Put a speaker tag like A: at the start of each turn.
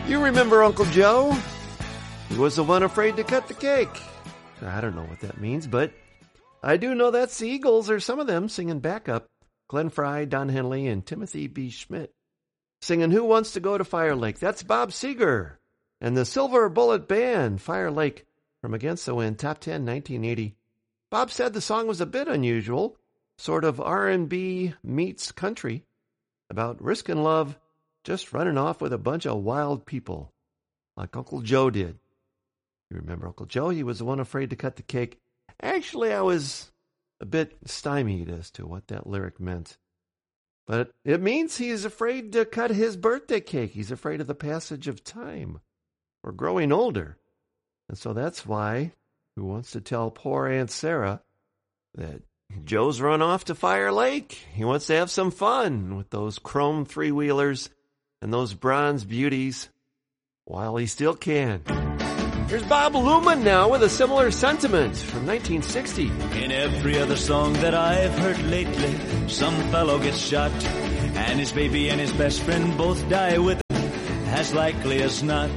A: You remember Uncle Joe? He was the one afraid to cut the cake. I don't know what that means, but I do know that's the Eagles, or some of them, singing backup. Glenn Frey, Don Henley, and Timothy B. Schmidt singing Who Wants to Go to Fire Lake? That's Bob Seger and the Silver Bullet Band, Fire Lake, from Against the Wind, Top 10, 1980. Bob said the song was a bit unusual, sort of R&B meets country, about risking love, just running off with a bunch of wild people, like Uncle Joe did. You remember Uncle Joe? He was the one afraid to cut the cake. Actually, I was a bit stymied as to what that lyric meant. But it means he's afraid to cut his birthday cake. He's afraid of the passage of time or growing older. And so that's why he wants to tell poor Aunt Sarah that Joe's run off to Fire Lake. He wants to have some fun with those chrome three-wheelers and those bronze beauties while he still can. Here's Bob Luman now with a similar sentiment from 1960.
B: In every other song that I've heard lately, some fellow gets shot, and his baby and his best friend both die with it, as likely as not.